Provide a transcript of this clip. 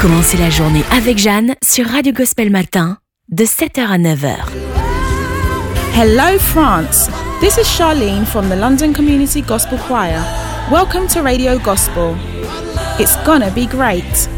Commencez la journée avec Jeanne sur Radio Gospel Matin de 7h à 9h. Hello France, this is Charlene from the London Community Gospel Choir. Welcome to Radio Gospel. It's gonna be great.